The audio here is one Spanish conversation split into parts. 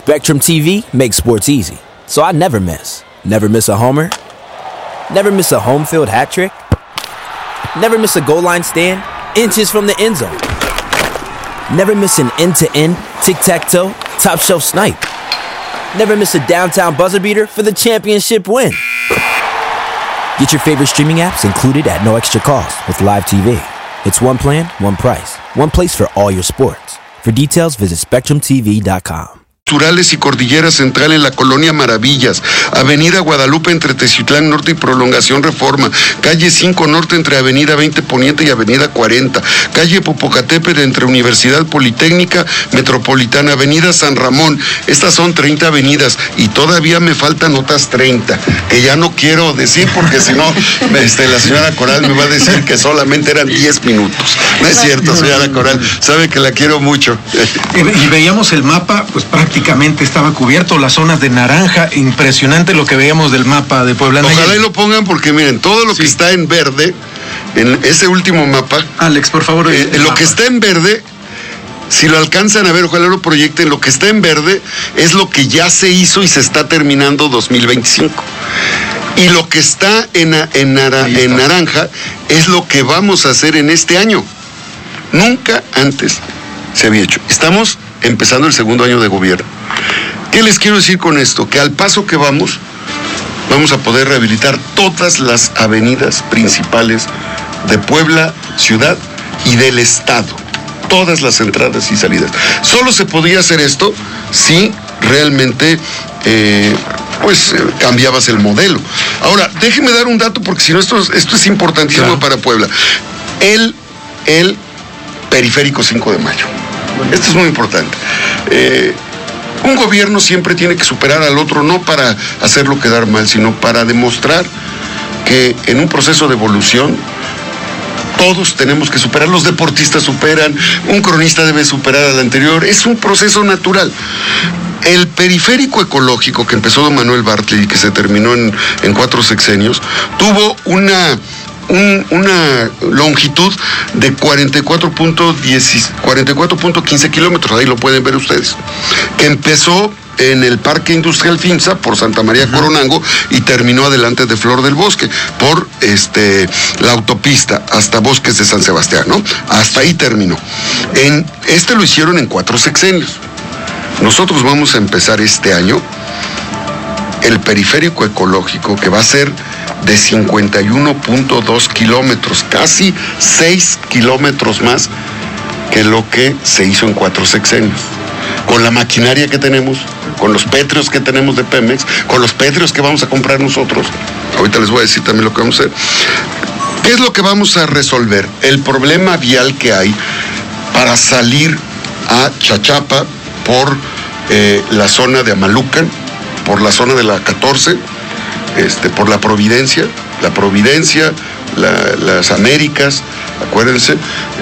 Spectrum TV makes sports easy, so I never miss. Never miss a homer. Never miss a home field hat trick. Never miss a goal line stand, inches from the end zone. Never miss an end-to-end, tic-tac-toe, top-shelf snipe. Never miss a downtown buzzer beater for the championship win. Get your favorite streaming apps included at no extra cost with Live TV. It's one plan, one price, one place for all your sports. For details, visit SpectrumTV.com. Naturales y Cordillera Central en la Colonia Maravillas, Avenida Guadalupe entre Teciutlán Norte y Prolongación Reforma, calle 5 Norte entre Avenida 20 Poniente y Avenida 40, calle Popocatépetl entre Universidad Politécnica Metropolitana, Avenida San Ramón. Estas son 30 avenidas y todavía me faltan otras 30, que ya no quiero decir porque si no, la señora Coral me va a decir que solamente eran 10 minutos. No es cierto, señora Coral, sabe que la quiero mucho. Y veíamos el mapa, pues prácticamente estaba cubierto, las zonas de naranja, impresionante lo que veíamos del mapa de Puebla. Ojalá y lo pongan porque miren, todo lo que está en verde, en ese último mapa, Alex, por favor. Lo que está en verde, si lo alcanzan a ver, ojalá lo proyecten, lo que está en verde es lo que ya se hizo y se está terminando 2025. Y lo que está en naranja es lo que vamos a hacer en este año. Nunca antes se había hecho. Estamos empezando el segundo año de gobierno. ¿Qué les quiero decir con esto? Que al paso que vamos a poder rehabilitar todas las avenidas principales de Puebla, ciudad y del estado. Todas las entradas y salidas. Solo se podía hacer esto si realmente cambiabas el modelo. Ahora, déjenme dar un dato porque si no esto es importantísimo, claro, para Puebla. El periférico 5 de mayo. Esto es muy importante. Un gobierno siempre tiene que superar al otro, no para hacerlo quedar mal, sino para demostrar que en un proceso de evolución todos tenemos que superar. Los deportistas superan, un cronista debe superar al anterior. Es un proceso natural. El periférico ecológico que empezó don Manuel Bartlett y que se terminó en 4 sexenios, tuvo una longitud de 44.15 kilómetros, ahí lo pueden ver ustedes, que empezó en el Parque Industrial Finza por Santa María Coronango y terminó adelante de Flor del Bosque por la autopista hasta Bosques de San Sebastián, ¿no? Hasta ahí terminó. Lo hicieron en 4 sexenios. Nosotros vamos a empezar este año el periférico ecológico, que va a ser de 51.2 kilómetros, casi 6 kilómetros más que lo que se hizo en 4 sexenios. Con la maquinaria que tenemos, con los pétreos que tenemos de Pemex, con los pétreos que vamos a comprar nosotros. Ahorita les voy a decir también lo que vamos a hacer. ¿Qué es lo que vamos a resolver? El problema vial que hay para salir a Chachapa por la zona de Amalucan, por la zona de la 14, por la Providencia, las Américas, acuérdense,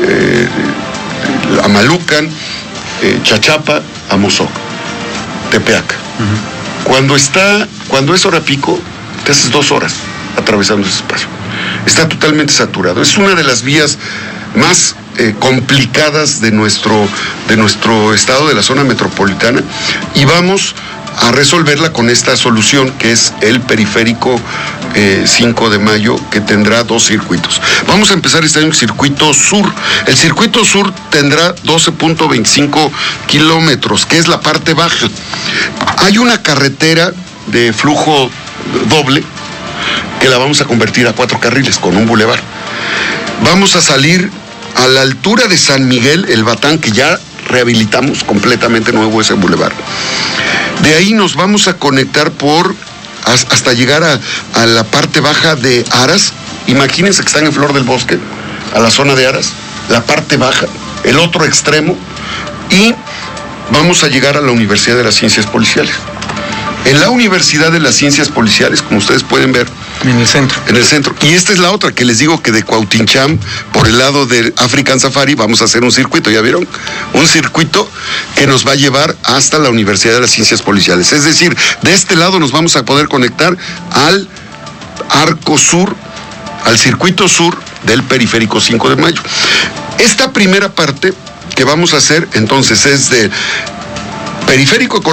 Amalucan, Chachapa, Amozoc, Tepeaca. Cuando es hora pico, te haces 2 horas atravesando ese espacio. Está totalmente saturado. Es una de las vías más complicadas de nuestro estado, de la zona metropolitana, y vamos a resolverla con esta solución que es el periférico 5 de mayo, que tendrá 2 circuitos. Vamos a empezar este año el circuito sur. El circuito sur tendrá 12.25 kilómetros, que es la parte baja. Hay una carretera de flujo doble que la vamos a convertir a 4 carriles con un bulevar. Vamos a salir a la altura de San Miguel, el Batán, que ya rehabilitamos completamente nuevo ese bulevar. De ahí nos vamos a conectar hasta llegar a la parte baja de Aras. Imagínense que están en Flor del Bosque, a la zona de Aras, la parte baja, el otro extremo, y vamos a llegar a la Universidad de las Ciencias Policiales. En la Universidad de las Ciencias Policiales, como ustedes pueden ver, en el centro. En el centro. Y esta es la otra, que les digo que de Cuautincham, por el lado del African Safari, vamos a hacer un circuito, ¿ya vieron? Un circuito que nos va a llevar hasta la Universidad de las Ciencias Policiales. Es decir, de este lado nos vamos a poder conectar al arco sur, al circuito sur del periférico 5 de mayo. Esta primera parte que vamos a hacer, entonces, es de periférico